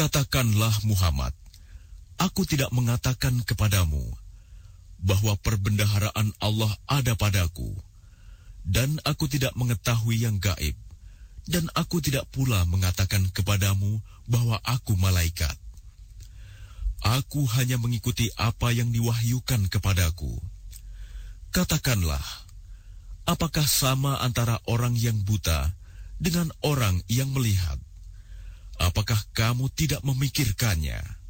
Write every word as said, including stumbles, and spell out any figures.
Katakanlah Muhammad, aku tidak mengatakan kepadamu bahwa perbendaharaan Allah ada padaku, dan aku tidak mengetahui yang gaib, dan aku tidak pula mengatakan kepadamu bahwa aku malaikat. Aku hanya mengikuti apa yang diwahyukan kepadaku. Katakanlah, apakah sama antara orang yang buta dengan orang yang melihat? Apakah kamu tidak memikirkannya?